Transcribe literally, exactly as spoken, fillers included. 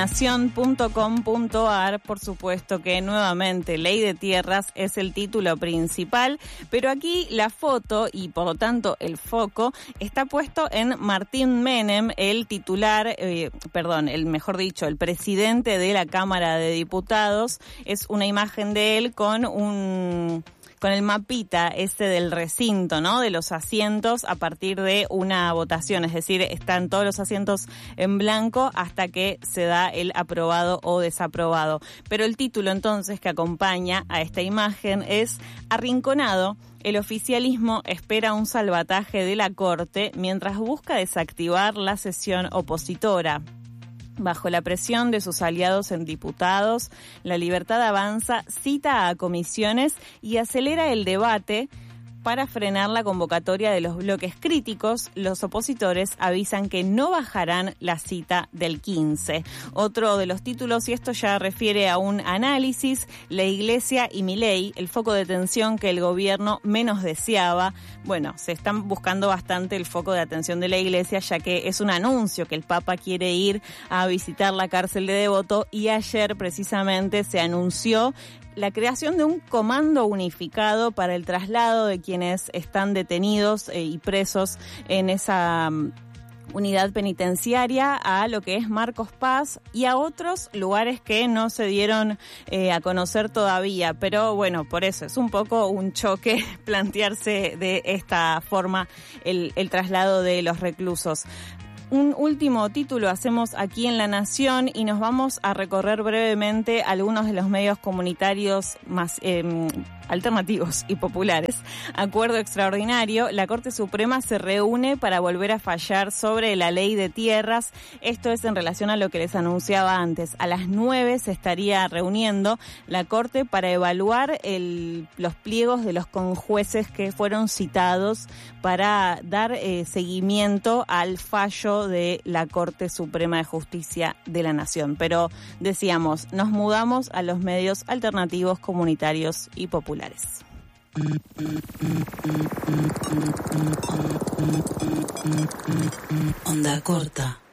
Nación punto com punto a r, por supuesto que nuevamente Ley de Tierras es el título principal, pero aquí la foto y por lo tanto el foco está puesto en Martín Menem, el titular, eh, perdón, el mejor dicho, el presidente de la Cámara de Diputados. Es una imagen de él con un... con el mapita ese del recinto, ¿no? De los asientos a partir de una votación, es decir, están todos los asientos en blanco hasta que se da el aprobado o desaprobado. Pero el título entonces que acompaña a esta imagen es Arrinconado. El oficialismo espera un salvataje de la Corte mientras busca desactivar la sesión opositora. Bajo la presión de sus aliados en diputados, La Libertad Avanza cita a comisiones y acelera el debate para frenar la convocatoria de los bloques críticos. Los opositores avisan que no bajarán la cita del quince. Otro de los títulos, y esto ya refiere a un análisis, La Iglesia y Milei, el foco de atención que el gobierno menos deseaba. Bueno, se están buscando bastante el foco de atención de la Iglesia, ya que es un anuncio que el Papa quiere ir a visitar la cárcel de Devoto, y ayer precisamente se anunció la creación de un comando unificado para el traslado de quienes están detenidos eh, y presos en esa um, unidad penitenciaria a lo que es Marcos Paz y a otros lugares que no se dieron eh, a conocer todavía. Pero bueno, por eso es un poco un choque plantearse de esta forma el, el traslado de los reclusos. Un último título hacemos aquí en La Nación y nos vamos a recorrer brevemente algunos de los medios comunitarios más eh, alternativos y populares. Acuerdo extraordinario, la Corte Suprema se reúne para volver a fallar sobre la Ley de Tierras. Esto es en relación a lo que les anunciaba antes. A las nueve se estaría reuniendo la Corte para evaluar el, los pliegos de los conjueces que fueron citados para dar eh, seguimiento al fallo de la Corte Suprema de Justicia de la Nación. Pero decíamos, nos mudamos a los medios alternativos, comunitarios y populares. Onda corta.